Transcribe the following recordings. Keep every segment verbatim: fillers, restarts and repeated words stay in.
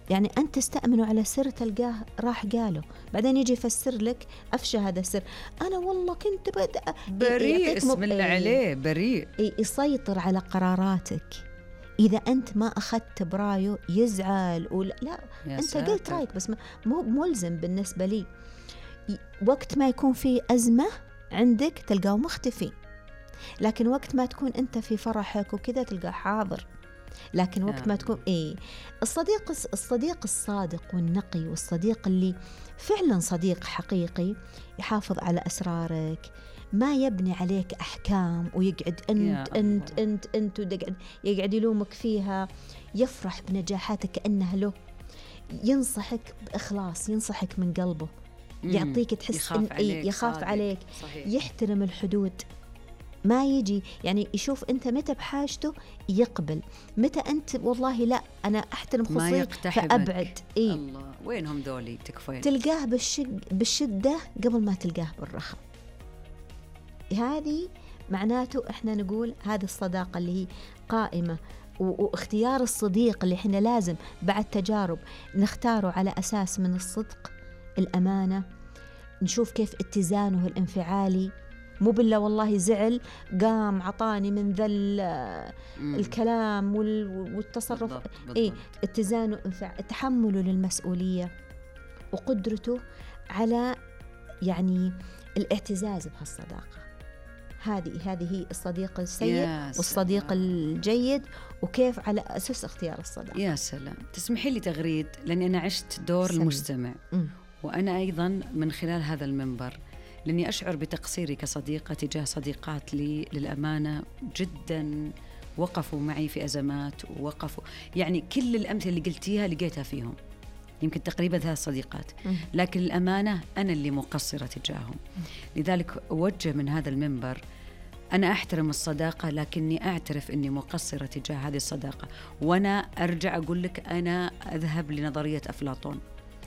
يعني أنت تستأمنه على سر تلقاه راح قاله، بعدين يجي يفسر لك أفشى هذا السر. أنا والله كنت بدأ بريء، اسم الله عليه بريء، يسيطر على قراراتك. إذا أنت ما أخذت برايه يزعل ولا لا، أنت ساتر. قلت رأيك بس مو ملزم بالنسبة لي. وقت ما يكون في أزمة عندك تلقاه مختفي، لكن وقت ما تكون أنت في فرحك وكذا تلقاه حاضر. لكن وقت ما تكون إيه الصديق الصديق الصادق والنقي، والصديق اللي فعلا صديق حقيقي يحافظ على أسرارك، ما يبني عليك أحكام ويقعد أنت أنت أنت أنت ويقعد يقعد يلومك فيها، يفرح بنجاحاتك كأنها له، ينصحك بإخلاص، ينصحك من قلبه، يعطيك تحس يخاف إن عليك، يخاف عليك، صحيح. يحترم الحدود، ما يجي يعني يشوف أنت متى بحاجته يقبل، متى أنت والله لا أنا أحترم خصوصيتك فأبعد. إيه الله وينهم ذولي تكفين؟ تلقاه بالشد بالشدة قبل ما تلقاه بالرخاء. هذه معناته إحنا نقول هذه الصداقة اللي هي قائمة، واختيار الصديق اللي إحنا لازم بعد تجارب نختاره على أساس من الصدق، الأمانة، نشوف كيف اتزانه الانفعالي، مو بالله والله زعل قام عطاني من ذا الكلام والتصرف. بالضبط. بالضبط. إيه اتزانه، تحمله للمسؤولية، وقدرته على يعني الاعتزاز بهالصداقة. هذه هذه هي الصديق السيء والصديق الجيد، وكيف على أساس اختيار الصداقة. يا سلام. تسمحي لي تغريد، لأني أنا عشت دور سلام. المستمع م. وأنا أيضا من خلال هذا المنبر، لأني أشعر بتقصيري كصديقة تجاه صديقات لي للأمانة جدا وقفوا معي في أزمات، ووقفوا يعني كل الأمثلة اللي قلتيها لقيتها فيهم، يمكن تقريبا ثلاث صديقات، لكن الأمانة أنا اللي مقصرة تجاههم. لذلك أوجه من هذا المنبر، أنا أحترم الصداقة لكني أعترف أني مقصرة تجاه هذه الصداقة. وأنا أرجع أقول لك، أنا أذهب لنظرية أفلاطون،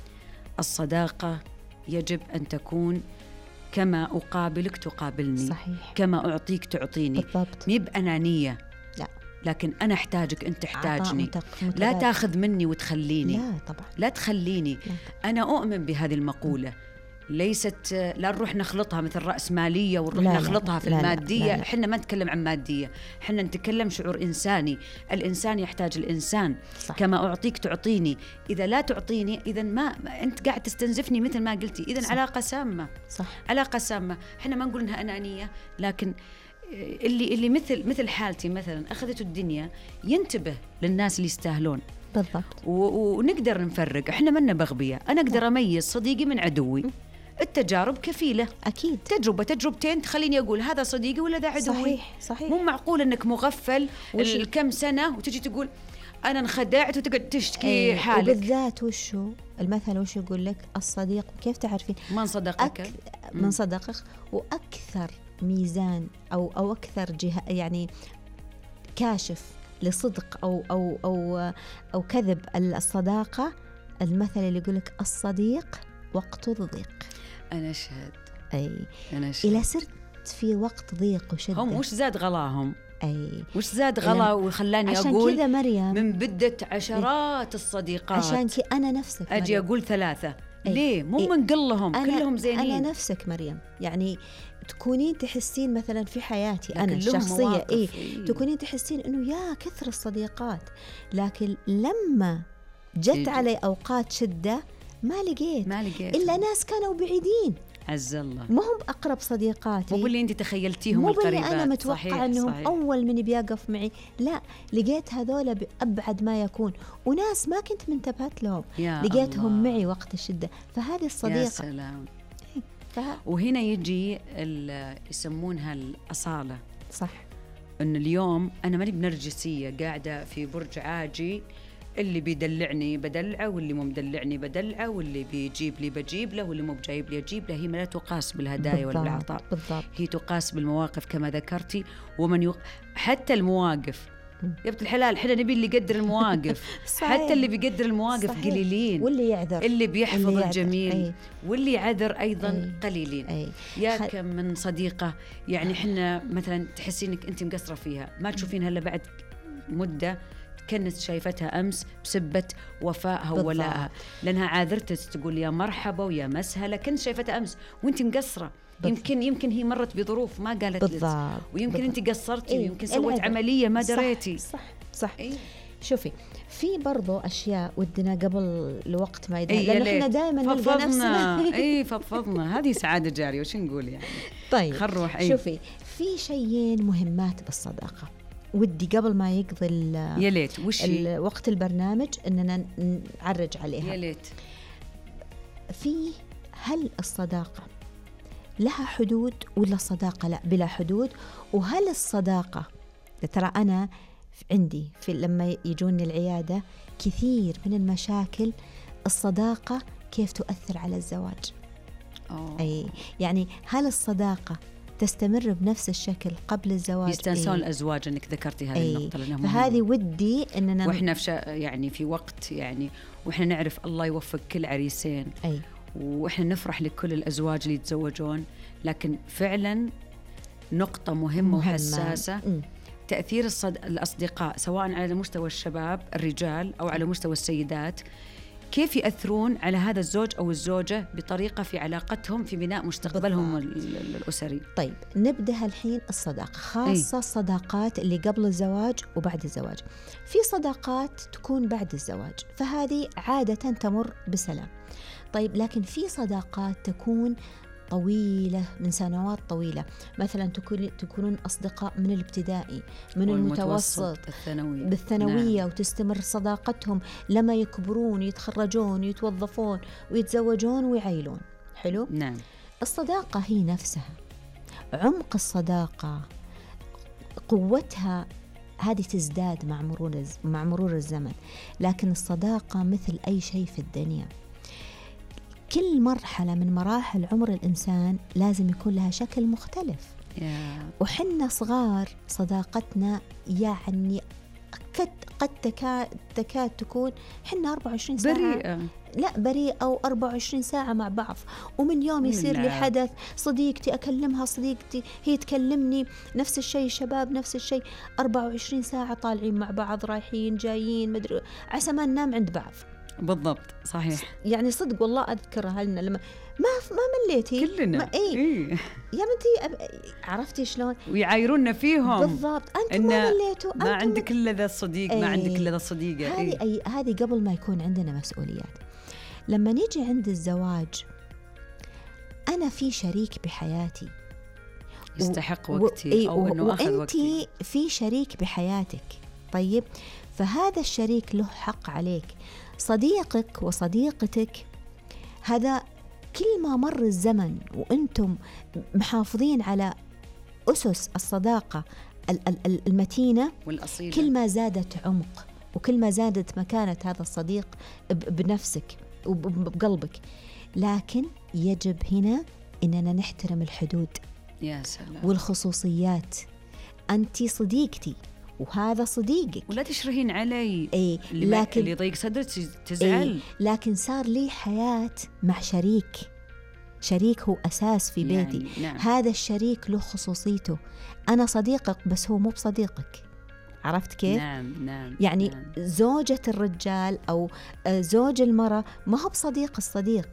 الصداقة يجب أن تكون كما أقابلك تقابلني، صحيح. كما أعطيك تعطيني، بالضبط. مي بأنانية، لا، لكن أنا أحتاجك أنت تحتاجني، لا تاخذ مني وتخليني، لا طبعا، لا تخليني. لا. أنا أؤمن بهذه المقولة، ليست لا نروح نخلطها مثل رأسمالية ونروح لا نخلطها لا في لا المادية. احنا ما نتكلم عن مادية، احنا نتكلم شعور إنساني. الإنسان يحتاج الإنسان، صح. كما أعطيك تعطيني، إذا لا تعطيني إذا ما أنت قاعد تستنزفني مثل ما قلتي، إذن علاقة سامة. صح. علاقة سامة. احنا ما نقول إنها أنانية، لكن اللي اللي مثل مثل حالتي مثلا أخذته الدنيا ينتبه للناس اللي يستاهلون. بالضبط. ونقدر نفرق، احنا منا بغبية، أنا أقدر أميز صديقي من عدوي. التجارب كفيلة، أكيد، تجربة تجربتين تخليني أقول هذا صديقي ولا ذا عدوي. صحيح صحيح. مو معقول أنك مغفل الكم سنة وتجي تقول أنا انخدعت وتقعد تشتكي ايه حالك. وبالذات وشو المثل، وشو يقول لك الصديق كيف تعرفين من صدقك أك... من صدقك. وأكثر ميزان أو أو أكثر جهة يعني كاشف لصدق أو أو أو أو كذب الصداقة، المثل اللي يقول لك الصديق وقت الضيق. أنا أشهد. أي أنا أشهد. إذا صرت في وقت ضيق وشدة، هم وش زاد غلاهم؟ أي وش زاد غلا وخلاني عشان أقول كذا مريم من بدة عشرات الصديقات، عشان كذا أنا نفسك أجي مريم. أقول ثلاثة. أي. ليه؟ مو أي. من قلهم، أنا كلهم زينين. أنا نفسك مريم، يعني تكونين تحسين مثلا في حياتي أنا لهم الشخصية مواقف. إيه إيه. تكونين تحسين إنه يا كثر الصديقات، لكن لما جت يجي. علي أوقات شدة ما لقيت ما لقيت إلا ناس كانوا بعيدين، عز الله، ما هم أقرب صديقاتي، مو باللي أنت تخيلتيهم مو القريبات. باللي أنا متوقع صحيح. أنهم صحيح. أول من بيقف معي، لا لقيت هذولا بأبعد ما يكون، وناس ما كنت منتبهت لهم لقيتهم الله. معي وقت الشدة. فهذه الصديقة. يا سلام. فه... وهنا يجي يسمونها الأصالة. صح. إن اليوم أنا ماني بنرجسية قاعدة في برج عاجي، اللي بيدلعني بدلعه واللي مو مدلعني بدلعه، واللي بيجيب لي بجيب له واللي مو بجايب لي أجيب له. هي ما لا تقاس بالهدايا ولا بالعطاء، بالضبط. هي تقاس بالمواقف كما ذكرتي. ومن يق... حتى المواقف يا بنت الحلال، احنا نبي اللي يقدر المواقف. حتى اللي بيقدر المواقف صحيح. قليلين، واللي يعذر، اللي بيحفظ اللي الجميل، أي. واللي يعذر أيضا أي. قليلين. أي. يا خ... كم من صديقة يعني احنا مثلا تحسينك انت مقصرة فيها، ما تشوفينها إلا بعد مدة كانت شايفتها أمس بسبة وفائها وولائها، لأنها عاذرتك تقول يا مرحبا ويا مسهلة، كنت شايفتها أمس وانت مقصرة. بالضبط. يمكن يمكن هي مرت بظروف ما قالت لك، ويمكن بالضبط. انت قصرتي، إيه؟ ويمكن سويت عملية ما دريتي. صح صح, صح. إيه؟ شوفي في برضو أشياء ودنا قبل الوقت ما يدهن، إيه لأن إحنا دائما نلقى نفسنا إيه فضفضنا. هذه سعادة جارية وش نقول يعني. طيب خل نروح. إيه؟ شوفي في شيئين مهمات بالصداقة ودي قبل ما يقضي يا ليت وش وقت البرنامج إننا نعرج عليها. يا ليت. في هل الصداقة لها حدود ولا الصداقة لا بلا حدود؟ وهل الصداقة ترى أنا عندي في لما يجوني العيادة كثير من المشاكل الصداقة كيف تؤثر على الزواج. أوه. أي يعني هل الصداقة تستمر بنفس الشكل قبل الزواج؟ يستنسون الأزواج أنك ذكرتي هذه النقطة، لأنها فهذه ودي أننا وإحنا في يعني في وقت يعني وإحنا نعرف الله يوفق كل عريسين، أي وإحنا نفرح لكل الأزواج اللي يتزوجون، لكن فعلا نقطة مهمة, مهمة. وحساسة. م. تأثير الصد... الأصدقاء سواء على مستوى الشباب الرجال أو على مستوى السيدات، كيف يأثرون على هذا الزوج أو الزوجة بطريقة في علاقتهم في بناء مستقبلهم الأسري. طيب نبدأ الحين الصداقة، خاصة الصداقات اللي قبل الزواج وبعد الزواج. في صداقات تكون بعد الزواج فهذه عادة تمر بسلام. طيب لكن في صداقات تكون طويلة من سنوات طويلة، مثلا تكونون أصدقاء من الابتدائي من المتوسط الثانوي بالثانوية. نعم. وتستمر صداقتهم لما يكبرون يتخرجون يتوظفون ويتزوجون ويعيلون. حلو. نعم. الصداقة هي نفسها عمق الصداقة قوتها هذه تزداد مع مرور مع مرور الزمن، لكن الصداقة مثل أي شيء في الدنيا كل مرحلة من مراحل عمر الإنسان لازم يكون لها شكل مختلف. yeah. وحنا صغار صداقتنا يعني قد قد تكاد, تكاد تكون حنا أربعة وعشرين ساعة بريئة. لا بريئة أو أربعة وعشرين ساعة مع بعض، ومن يوم يصير لي حدث صديقتي أكلمها صديقتي هي تكلمني، نفس الشيء شباب نفس الشيء أربعة وعشرين ساعة طالعين مع بعض رايحين جايين مدري عسى ما ننام عند بعض. بالضبط صحيح. يعني صدق والله أذكرها لنا لما ما ما مليتي كلنا ما إيه. إيه. يا بنتي عرفتي شلون ويعايرونا فيهم بالضبط، أنتم ما مليتوا، ما عندك إلا ذا الصديق. إيه. ما عندك إلا ذا الصديقة. هذه إيه. هذه قبل ما يكون عندنا مسؤوليات. لما نيجي عند الزواج أنا في شريك بحياتي يستحق وقتي و... أو أنه أخذ وقتي، وأنتي في شريك بحياتك. طيب فهذا الشريك له حق عليك. صديقك وصديقتك هذا كل ما مر الزمن وأنتم محافظين على أسس الصداقة المتينة والأصيلة، كل ما زادت عمق وكل ما زادت مكانة هذا الصديق بنفسك وبقلبك. لكن يجب هنا إننا نحترم الحدود يا سلام والخصوصيات. أنتي صديقتي وهذا صديقك، ولا تشرهين علي. إيه اللي, لكن اللي ضيق صدرك تزعل. إيه لكن صار لي حياة مع شريك، شريك هو أساس في بيتي. يعني نعم. هذا الشريك له خصوصيته. أنا صديقك بس هو مو بصديقك. عرفت كيف؟ نعم نعم. يعني نعم. زوجة الرجال أو زوج المرأة ما هو بصديق الصديق،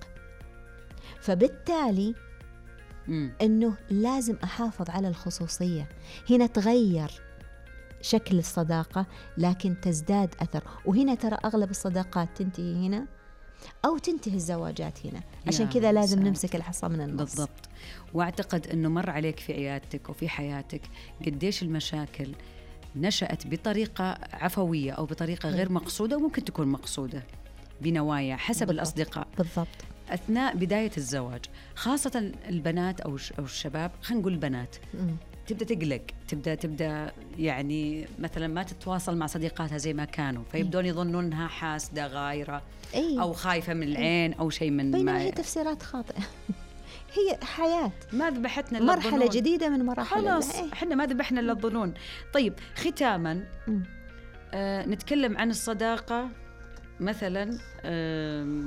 فبالتالي م. إنه لازم أحافظ على الخصوصية. هنا تغير شكل الصداقة لكن تزداد أثر. وهنا ترى أغلب الصداقات تنتهي هنا أو تنتهي الزواجات هنا، عشان كذا لازم سعد. نمسك الحصى من النص. بالضبط. وأعتقد أنه مر عليك في عيادتك وفي حياتك قديش المشاكل نشأت بطريقة عفوية أو بطريقة غير مقصودة، وممكن تكون مقصودة بنوايا حسب بالضبط. الأصدقاء بالضبط. أثناء بداية الزواج، خاصة البنات أو الشباب، خلينا نقول البنات م. تبدأ تقلق، تبدأ تبدأ يعني مثلا ما تتواصل مع صديقاتها زي ما كانوا، فيبدون يظنون أنها حاسدة غايرة. أي. أو خايفة من العين. أي. أو شيء من بينما هي تفسيرات خاطئة. هي حياة، ما ذبحتنا إلا مرحلة الظنون. جديدة من مراحل. خلاص احنا ما ذبحنا إلا الظنون. طيب ختاما آه نتكلم عن الصداقة مثلا. آه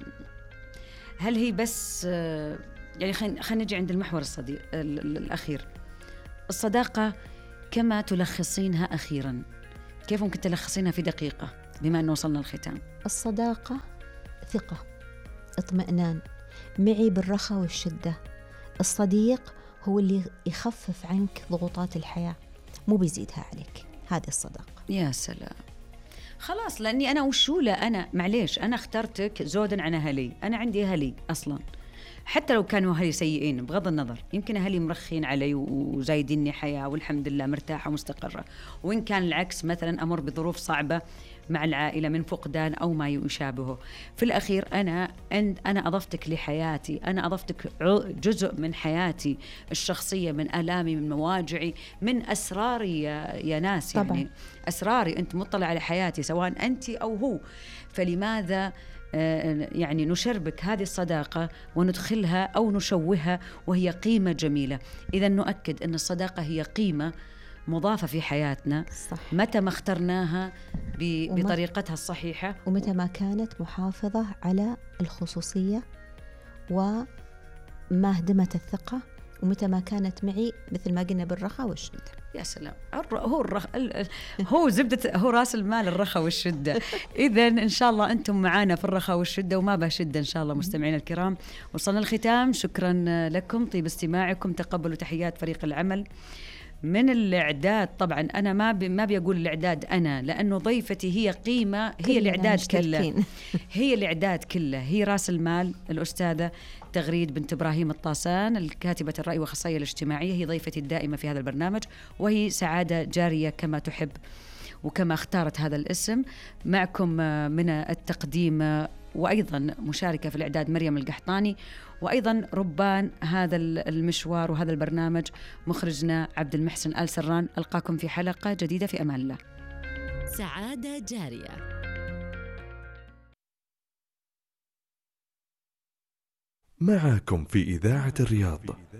هل هي بس آه يعني خلينا خلينا نجي عند المحور الصديق الأخير. الصداقة كما تلخصينها أخيرا كيف ممكن تلخصينها في دقيقة بما أنه وصلنا الختام؟ الصداقة ثقة، اطمئنان، معي بالرخاء والشدة. الصديق هو اللي يخفف عنك ضغوطات الحياة، مو بيزيدها عليك. هذه الصداقة. يا سلام. خلاص، لأني أنا وشو لا أنا معليش أنا اخترتك زودا عن أهلي. أنا عندي أهلي أصلاً، حتى لو كانوا أهلي سيئين بغض النظر، يمكن أهلي مرخين علي وزايديني حياة والحمد لله مرتاحة ومستقرة، وإن كان العكس مثلا أمر بظروف صعبة مع العائلة من فقدان أو ما يشابهه. في الأخير أنا أنا أضفتك لحياتي، أنا أضفتك جزء من حياتي الشخصية، من آلامي، من مواجعي، من أسراري يا, يا ناس. طبعا. يعني أسراري، أنت مطلع على حياتي سواء أنت أو هو، فلماذا يعني نشربك هذه الصداقة وندخلها أو نشوهها وهي قيمة جميلة؟ إذا نؤكد أن الصداقة هي قيمة مضافة في حياتنا. صح. متى ما اخترناها بطريقتها الصحيحة، ومتى ما كانت محافظة على الخصوصية وما هدمت الثقة، ومتى ما كانت معي مثل ما قلنا بالرخاء والشدة. يا سلام. هو الرخ... هو زبدة، هو راس المال الرخاء والشدة. إذا إن شاء الله أنتم معانا في الرخاء والشدة وما به شدة إن شاء الله. مستمعين الكرام، وصلنا الختام. شكرا لكم، طيب استماعكم، تقبلوا تحيات فريق العمل من الإعداد. طبعا أنا ما بي ما بيقول الإعداد أنا، لأنه ضيفتي هي قيمة، هي الإعداد كله، هي الإعداد كله، هي راس المال الأستاذة تغريد بنت إبراهيم الطاسان، الكاتبة الرأي وخصائص الاجتماعية، هي ضيفتي الدائمة في هذا البرنامج، وهي سعادة جارية كما تحب وكما اختارت هذا الاسم. معكم من التقديم وأيضا مشاركة في الإعداد مريم القحطاني، وأيضا ربان هذا المشوار وهذا البرنامج مخرجنا عبد المحسن آل سران. ألقاكم في حلقة جديدة في أمان الله. سعادة جارية معكم في إذاعة الرياض.